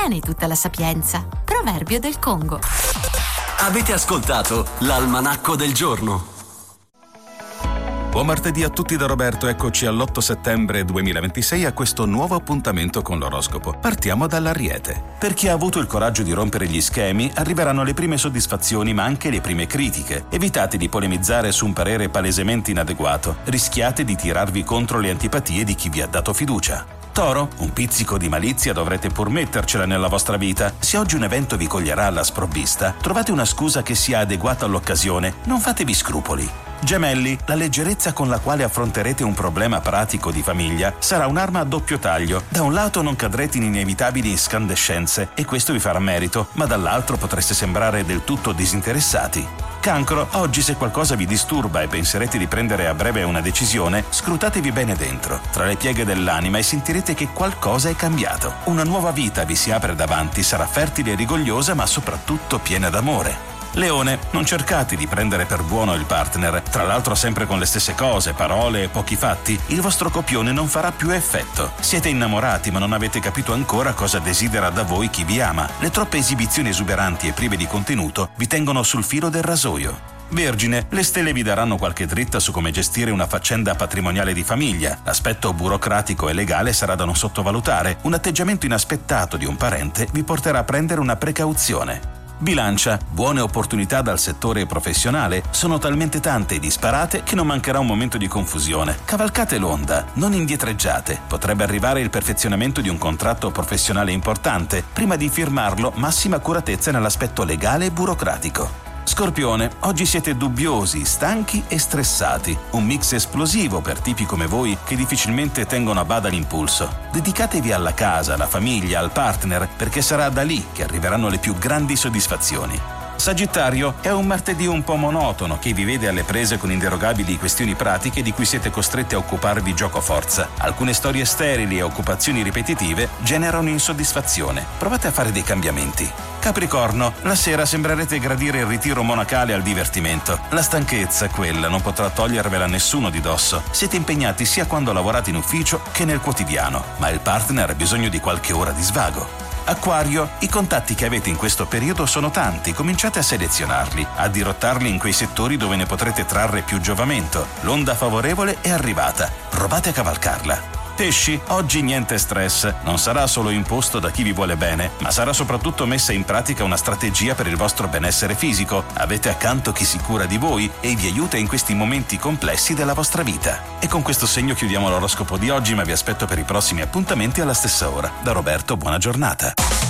Tieni tutta la sapienza. Proverbio del Congo. Avete ascoltato l'Almanacco del Giorno. Buon martedì a tutti da Roberto, eccoci all'8 settembre 2026 a questo nuovo appuntamento con l'oroscopo. Partiamo dall'Ariete. Per chi ha avuto il coraggio di rompere gli schemi, arriveranno le prime soddisfazioni ma anche le prime critiche. Evitate di polemizzare su un parere palesemente inadeguato, rischiate di tirarvi contro le antipatie di chi vi ha dato fiducia. Toro, un pizzico di malizia dovrete pur mettercela nella vostra vita. Se oggi un evento vi coglierà alla sprovvista, trovate una scusa che sia adeguata all'occasione, non fatevi scrupoli. Gemelli, la leggerezza con la quale affronterete un problema pratico di famiglia sarà un'arma a doppio taglio. Da un lato non cadrete in inevitabili scandescenze e questo vi farà merito, ma dall'altro potreste sembrare del tutto disinteressati. Cancro, oggi se qualcosa vi disturba e penserete di prendere a breve una decisione, scrutatevi bene dentro, tra le pieghe dell'anima e sentirete che qualcosa è cambiato. Una nuova vita vi si apre davanti, sarà fertile e rigogliosa ma soprattutto piena d'amore. Leone, non cercate di prendere per buono il partner, tra l'altro sempre con le stesse cose, parole e pochi fatti, il vostro copione non farà più effetto. Siete innamorati ma non avete capito ancora cosa desidera da voi chi vi ama. Le troppe esibizioni esuberanti e prive di contenuto vi tengono sul filo del rasoio. Vergine, le stelle vi daranno qualche dritta su come gestire una faccenda patrimoniale di famiglia. L'aspetto burocratico e legale sarà da non sottovalutare. Un atteggiamento inaspettato di un parente vi porterà a prendere una precauzione. Bilancia, buone opportunità dal settore professionale sono talmente tante e disparate che non mancherà un momento di confusione. Cavalcate l'onda, non indietreggiate. Potrebbe arrivare il perfezionamento di un contratto professionale importante. Prima di firmarlo, massima accuratezza nell'aspetto legale e burocratico. Scorpione, oggi siete dubbiosi, stanchi e stressati. Un mix esplosivo per tipi come voi che difficilmente tengono a bada l'impulso. Dedicatevi alla casa, alla famiglia, al partner, perché sarà da lì che arriveranno le più grandi soddisfazioni. Sagittario, è un martedì un po' monotono che vi vede alle prese con inderogabili questioni pratiche di cui siete costretti a occuparvi giocoforza. Alcune storie sterili e occupazioni ripetitive generano insoddisfazione. Provate a fare dei cambiamenti. Capricorno, la sera sembrerete gradire il ritiro monacale al divertimento. La stanchezza, quella, non potrà togliervela nessuno di dosso. Siete impegnati sia quando lavorate in ufficio che nel quotidiano, ma il partner ha bisogno di qualche ora di svago. Acquario, i contatti che avete in questo periodo sono tanti, cominciate a selezionarli, a dirottarli in quei settori dove ne potrete trarre più giovamento. L'onda favorevole è arrivata, provate a cavalcarla. Pesci, oggi niente stress, non sarà solo imposto da chi vi vuole bene, ma sarà soprattutto messa in pratica una strategia per il vostro benessere fisico. Avete accanto chi si cura di voi e vi aiuta in questi momenti complessi della vostra vita. E con questo segno chiudiamo l'oroscopo di oggi, ma vi aspetto per i prossimi appuntamenti alla stessa ora. Da Roberto, buona giornata.